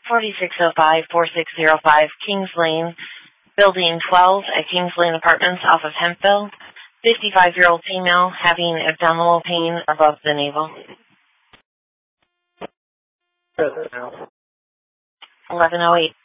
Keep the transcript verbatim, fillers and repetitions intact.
forty-six oh five, forty-six oh five Kings Lane, Building twelve at Kings Lane Apartments off of Hempville. fifty-five-year-old female having abdominal pain above the navel. eleven oh eight.